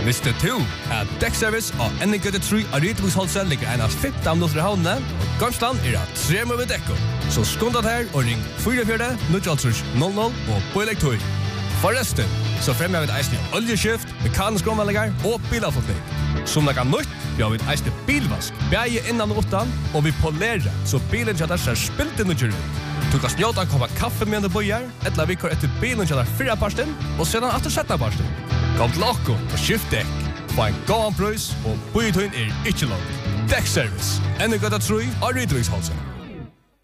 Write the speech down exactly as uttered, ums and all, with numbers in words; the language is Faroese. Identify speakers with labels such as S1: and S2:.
S1: Visste du at Dekkservice og N G T tre av Rydviksholset ligger en av femten minutter i havnene, og Gamsland er av tre med dekko. Så skånda her og ring fire fire null null null og på elektroi. Forresten, så fremmer vi et eisende oljeskift, mekanisk omvallinger og bilafotning. Som det kan nytt, vi har vi et eisende bilvask, bæge innan og åttan, og vi polerer, så bilen kjadar ser spilt inn og kjør ut. Du kan snjåta komme kaffe med en bøyer, eller vi kår etter bilen kjadar fyrre parsten, og sedan atter setta parsten. Kom til okko og skift dekk. Få en gåan prøys, og bøytøyen er ikke lov. Dekkservice. N G T tre av Rydviksholset.